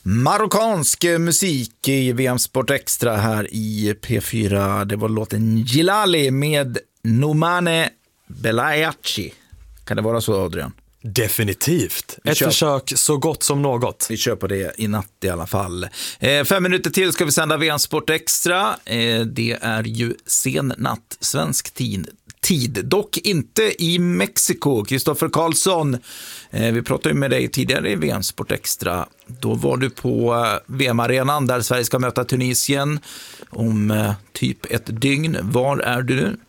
Marockansk musik i VM Sport Extra här i P4. Det var låten Gilali med Nomane Belayachi. Kan det vara så, Adrian? Definitivt. Ett försök så gott som något. Vi kör på det i natt i alla fall. 5 minuter till ska vi sända VM Sport Extra. Det är ju sen natt, svensk tid. Dock inte i Mexiko. Kristoffer Karlsson, vi pratade ju med dig tidigare i VM Sport Extra. Då var du på VM-arenan där Sverige ska möta Tunisien om typ ett dygn. Var är du nu?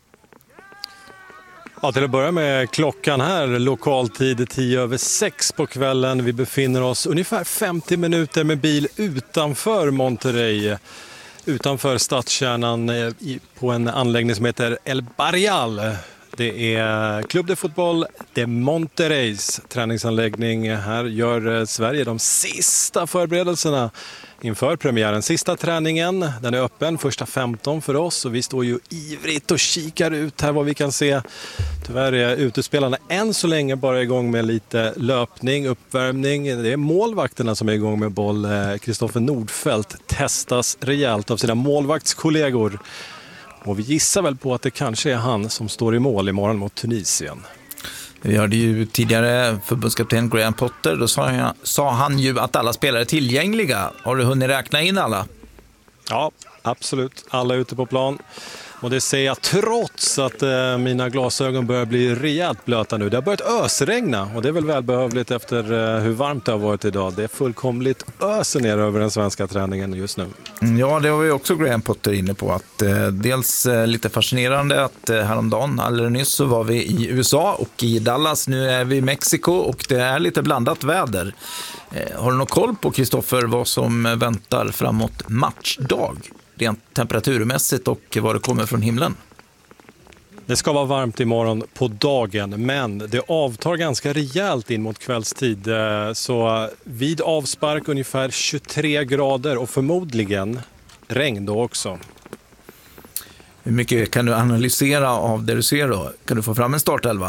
Ja, till att börja med klockan här, lokaltid 6:10 på kvällen. Vi befinner oss ungefär 50 minuter med bil utanför Monterrey. Utanför stadskärnan på en anläggning som heter El Barrial. Det är Club de Fotboll de Monterreys träningsanläggning. Här gör Sverige de sista förberedelserna inför premiären. Sista träningen, den är öppen, första 15 för oss. Och vi står ju ivrigt och kikar ut här vad vi kan se. Tyvärr är utespelarna än så länge bara igång med lite löpning, uppvärmning. Det är målvakterna som är igång med boll. Kristoffer Nordfeldt testas rejält av sina målvaktskollegor. Och vi gissar väl på att det kanske är han som står i mål imorgon mot Tunisien. Vi hörde ju tidigare förbundskapten Graham Potter. Då sa han ju att alla spelare är tillgängliga. Har du hunnit räkna in alla? Ja, absolut. Alla är ute på plan. Och det säger jag trots att mina glasögon börjar bli rejält blöta nu. Det har börjat ösregna och det är väl välbehövligt efter hur varmt det har varit idag. Det är fullkomligt öser ner över den svenska träningen just nu. Ja, det var ju också Graham Potter inne på. Att dels lite fascinerande att häromdagen, alldeles nyss så var vi i USA och i Dallas. Nu är vi i Mexiko och det är lite blandat väder. Har du någon koll på, Kristoffer, vad som väntar framåt matchdag? Rent temperaturmässigt och vad det kommer från himlen? Det ska vara varmt imorgon på dagen, men det avtar ganska rejält in mot kvällstid. Så vid avspark ungefär 23 grader och förmodligen regn då också. Hur mycket kan du analysera av det du ser då? Kan du få fram en startelva?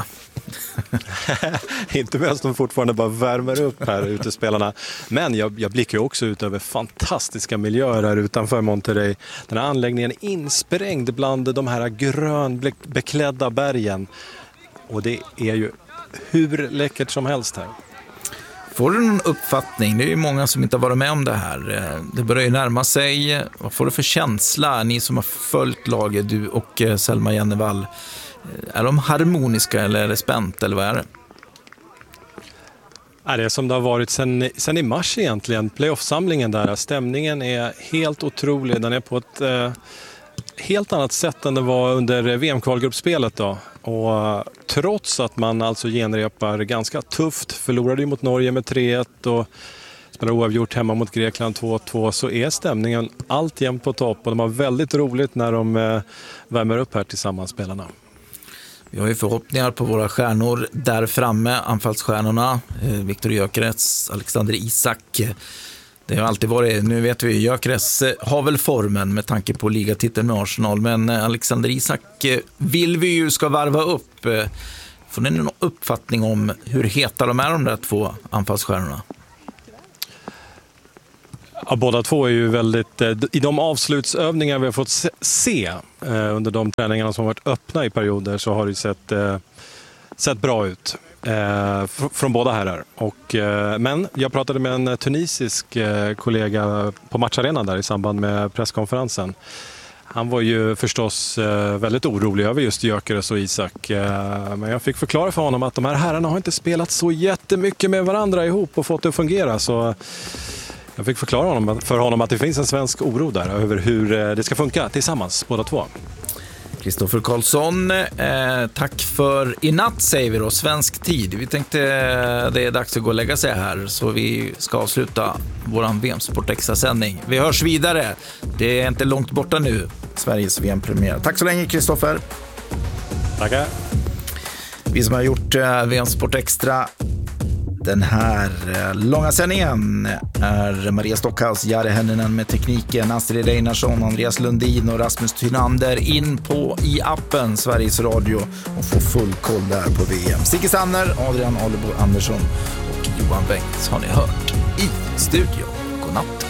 Inte medan de fortfarande bara värmer upp här utespelarna. Men jag blickar också ut över fantastiska miljöer här utanför Monterrey. Den här anläggningen är insprängd bland de här grönbeklädda bergen. Och det är ju hur läckert som helst här. Får du någon uppfattning? Det är ju många som inte har varit med om det här. Det börjar ju närma sig. Vad får du för känsla, ni som har följt laget, du och Selma Jennevall? Är de harmoniska eller är det spänt eller vad är det? Det är som det har varit sen i mars egentligen. Playoff-samlingen där. Stämningen är helt otrolig. Den är på ett helt annat sätt än det var under VM-kvalgruppspelet då. Och trots att man alltså genrepar ganska tufft, förlorade ju mot Norge med 3-1 och spelar oavgjort hemma mot Grekland 2-2, så är stämningen alltjämt på topp och de har väldigt roligt när de värmer upp här tillsammans, spelarna. Vi har ju förhoppningar på våra stjärnor där framme, anfallsstjärnorna, Viktor Gyökeres, Alexander Isak. Det har alltid varit, nu vet vi, Gyökeres har väl formen med tanke på ligatiteln med Arsenal, men Alexander Isak vill vi ju ska varva upp. Får ni någon uppfattning om hur heta de är, de där två anfallsstjärnorna? Ja, båda två är ju väldigt, i de avslutsövningar vi har fått se under de träningarna som har varit öppna i perioder, så har det sett bra ut från båda herrar. Men jag pratade med en tunisisk kollega på matcharenan där i samband med presskonferensen. Han var ju förstås väldigt orolig över just Gyökeres och Isak. Men jag fick förklara för honom att de här herrarna har inte spelat så jättemycket med varandra ihop och fått det att fungera, så jag fick förklara för honom att det finns en svensk oro där över hur det ska funka tillsammans, båda två. Kristoffer Karlsson, tack för i natt, säger vi då, svensk tid. Vi tänkte det är dags att gå och lägga sig här, så vi ska avsluta våran VM Sport Extra-sändning. Vi hörs vidare. Det är inte långt borta nu, Sveriges VM-premiär. Tack så länge, Kristoffer. Tackar. Vi som har gjort VM Sport Extra den här långa sändningen är Maria Stockhaus, Jari Henninen med tekniken, Astrid Einarsson, Andreas Lundin och Rasmus Tynander. In i appen Sveriges Radio och få full koll där på VM. Sigge Sanner, Adrian Alebo Andersson och Johan Bengts har ni hört i studion. natt.